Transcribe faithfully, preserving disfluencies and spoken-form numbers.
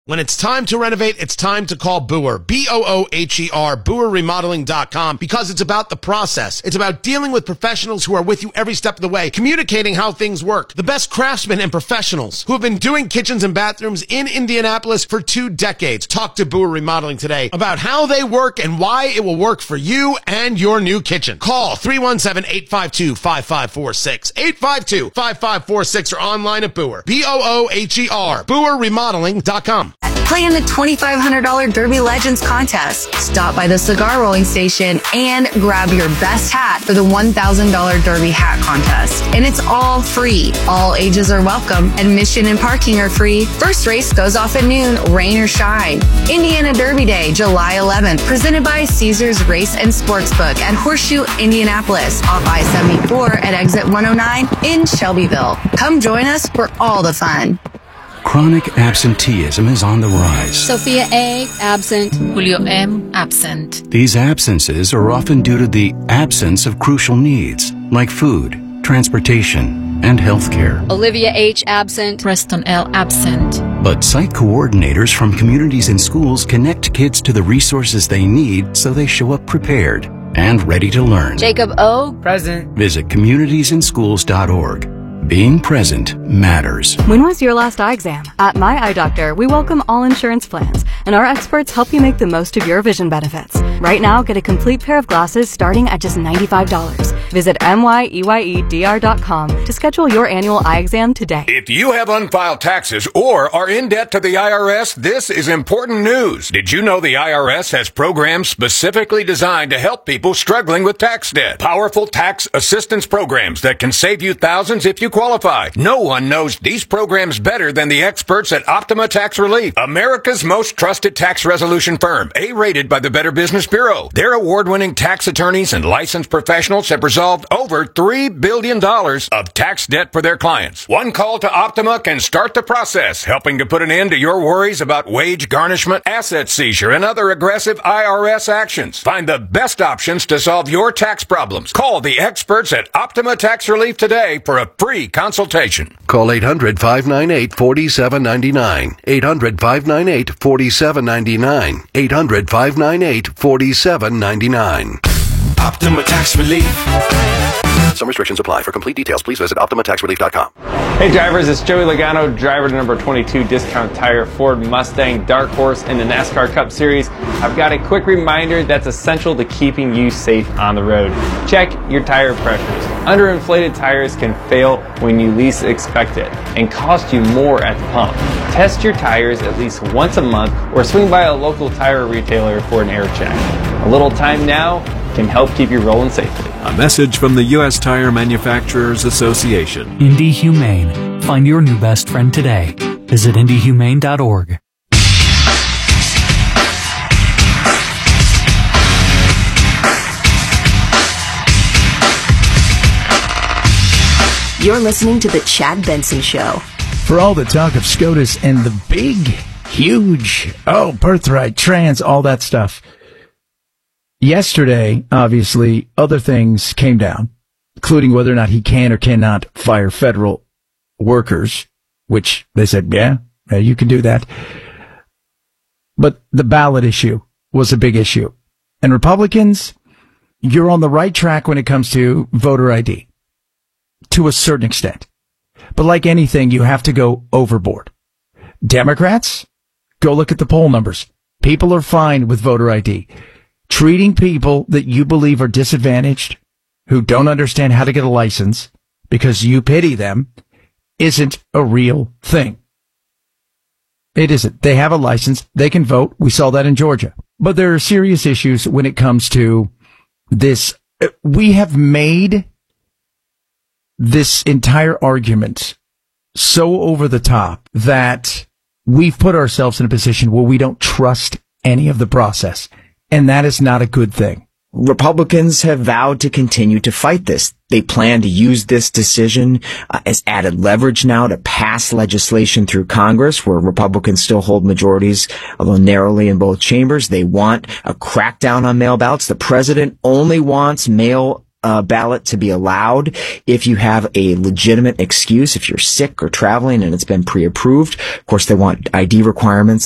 When it's time to renovate, it's time to call Boer, B O O H E R, Boer Remodeling dot com, because it's about the process. It's about dealing with professionals who are with you every step of the way, communicating how things work. The best craftsmen and professionals who have been doing kitchens and bathrooms in Indianapolis for two decades. Talk to Boer Remodeling today about how they work and why it will work for you and your new kitchen. Call three one seven, eight five two, five five four six, eight five two, five five four six, or online at Boer, B O O H E R, Boer Remodeling dot com. Play in the twenty-five hundred dollars Derby Legends contest. Stop by the cigar rolling station and grab your best hat for the one thousand dollars Derby hat contest. And it's all free. All ages are welcome. Admission and parking are free. First race goes off at noon, rain or shine. Indiana Derby Day, July eleventh, presented by Caesars Race and Sportsbook at Horseshoe, Indianapolis, off I seventy-four at exit one oh nine in Shelbyville. Come join us for all the fun. Chronic absenteeism is on the rise. Sophia A. absent. Julio M. absent. These absences are often due to the absence of crucial needs, like food, transportation, and health care. Olivia H. absent. Preston L. absent. But site coordinators from communities and schools connect kids to the resources they need so they show up prepared and ready to learn. Jacob O. present. Visit communities in schools dot org. Being present matters. When was your last eye exam? At My Eye Doctor, we welcome all insurance plans, and our experts help you make the most of your vision benefits. Right now, get a complete pair of glasses starting at just ninety-five dollars. Visit M Y E Y E D R dot com to schedule your annual eye exam today. If you have unfiled taxes or are in debt to the I R S, this is important news. Did you know the I R S has programs specifically designed to help people struggling with tax debt? Powerful tax assistance programs that can save you thousands if you qualify. No one knows these programs better than the experts at Optima Tax Relief, America's most trusted tax resolution firm, A-rated by the Better Business Bureau. Their award-winning tax attorneys and licensed professionals have resolved over three billion dollars of tax debt for their clients. One call to Optima can start the process, helping to put an end to your worries about wage garnishment, asset seizure, and other aggressive I R S actions. Find the best options to solve your tax problems. Call the experts at Optima Tax Relief today for a free consultation. Call eight hundred, five nine eight, four seven nine nine. eight hundred, five nine eight, four seven nine nine. eight hundred, five nine eight, four seven nine nine. Optima Tax Relief. Some restrictions apply. For complete details, please visit Optima Tax Relief dot com. Hey drivers, it's Joey Logano, driver to number twenty-two Discount Tire Ford Mustang Dark Horse in the NASCAR Cup Series. I've got a quick reminder that's essential to keeping you safe on the road. Check your tire pressures. Underinflated tires can fail when you least expect it and cost you more at the pump. Test your tires at least once a month or swing by a local tire retailer for an air check. A little time now can help keep you rolling safely. A message from the U S Tire Manufacturers Association. Indy Humane. Find your new best friend today. Visit Indy Humane dot org. You're listening to The Chad Benson Show. For all the talk of SCOTUS and the big, huge, oh, birthright, trans, all that stuff. Yesterday, obviously, other things came down, including whether or not he can or cannot fire federal workers, which they said, yeah, yeah, you can do that. But the ballot issue was a big issue. And Republicans, you're on the right track when it comes to voter I D, to a certain extent. But like anything, you have to go overboard. Democrats, go look at the poll numbers. People are fine with voter I D. Treating people that you believe are disadvantaged, who don't understand how to get a license because you pity them, isn't a real thing. It isn't. They have a license. They can vote. We saw that in Georgia. But there are serious issues when it comes to this. We have made this entire argument so over the top that we've put ourselves in a position where we don't trust any of the process. And that is not a good thing. Republicans have vowed to continue to fight this. They plan to use this decision uh, as added leverage now to pass legislation through Congress, where Republicans still hold majorities, although narrowly in both chambers. They want a crackdown on mail ballots. The president only wants mail Uh, ballot to be allowed if you have a legitimate excuse, if you're sick or traveling and it's been pre-approved. Of course, they want I D requirements